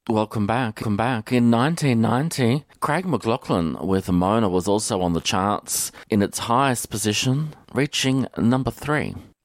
Welcome back. Welcome back. In 1990, Craig McLachlan with Mona was also on the charts in its highest position, reaching number 3.